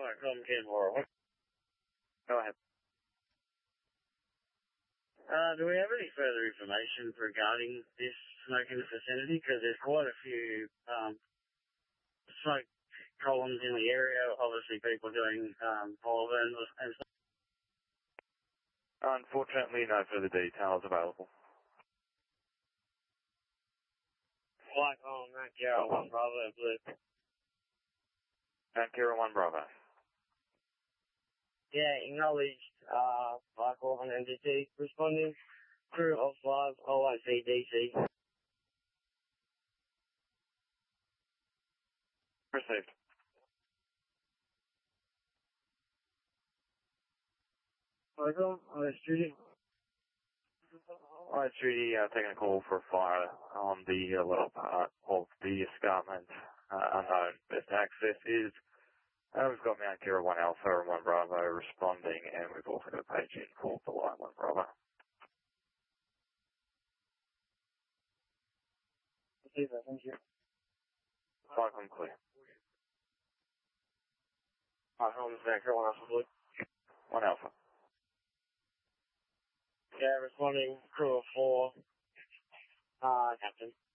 Alright, come Kid 4. Go ahead. Do we have any further information regarding this smoke in the vicinity? Because there's quite a few smoke columns in the area. Obviously, people doing Oliver and stuff. Unfortunately, no further details available. Flight on Mac Yarrow 1 Bravo Blue. Vancouver 1 Bravo. Yeah, acknowledged Flight call on NDT. Responding. Crew of 5, OIC DC. Received. Welcome, Judy. Alright, Judy, taking a call for a fire on the lower part of the escarpment. Unknown. Best access is, we've got Mount Kira 1 Alpha and 1 Bravo responding, and we've also got a page in call for line 1 Bravo. Thank you. Cyclone clear. Alright, home Vancouver 1 Alpha Blue. 1 Alpha. Yeah, responding, crew of 4, Captain.